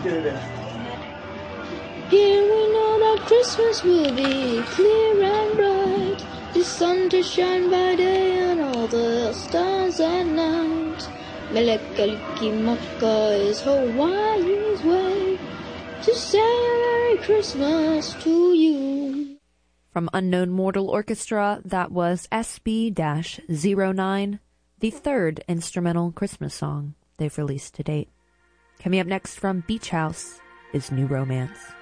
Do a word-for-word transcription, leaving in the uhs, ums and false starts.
Here we know that Christmas will be clear and bright, the sun to shine by day and all the stars at night. Mele Kalikimaka is Hawaii's way to say a Merry Christmas to you. From Unknown Mortal Orchestra, that was S B zero nine, the third instrumental Christmas song they've released to date. Coming up next from Beach House is New Romance.